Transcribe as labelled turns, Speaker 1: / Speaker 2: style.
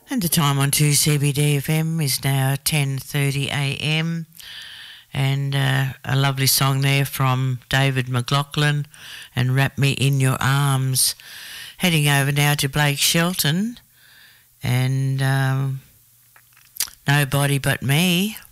Speaker 1: And the time on 2CBD FM is now 10:30 a.m. And a lovely song there from David McLaughlin and Wrap Me in Your Arms. Heading over now to Blake Shelton and Nobody But Me.